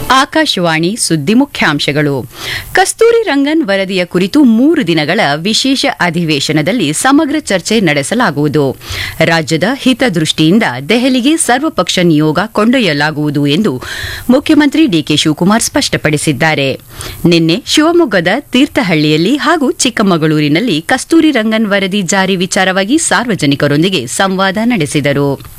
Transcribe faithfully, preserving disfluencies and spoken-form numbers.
ಆಕಾಶವಾಣಿ ಸುದ್ದಿ ಮುಖ್ಯಾಂಶಗಳು. ಕಸ್ತೂರಿ ರಂಗನ್ ವರದಿಯ ಕುರಿತು ಮೂರು ದಿನಗಳ ವಿಶೇಷ ಅಧಿವೇಶನದಲ್ಲಿ ಸಮಗ್ರ ಚರ್ಚೆ ನಡೆಸಲಾಗುವುದು. ರಾಜ್ಯದ ಹಿತದೃಷ್ಟಿಯಿಂದ ದೆಹಲಿಗೆ ಸರ್ವಪಕ್ಷ ನಿಯೋಗ ಕೊಂಡೊಯ್ಯಲಾಗುವುದು ಎಂದು ಮುಖ್ಯಮಂತ್ರಿ ಡಿಕೆ ಶಿವಕುಮಾರ್ ಸ್ಪಷ್ಟಪಡಿಸಿದ್ದಾರೆ. ನಿನ್ನೆ ಶಿವಮೊಗ್ಗದ ತೀರ್ಥಹಳ್ಳಿಯಲ್ಲಿ ಹಾಗೂ ಚಿಕ್ಕಮಗಳೂರಿನಲ್ಲಿ ಕಸ್ತೂರಿ ರಂಗನ್ ವರದಿ ಜಾರಿ ವಿಚಾರವಾಗಿ ಸಾರ್ವಜನಿಕರೊಂದಿಗೆ ಸಂವಾದ ನಡೆಸಿದರು.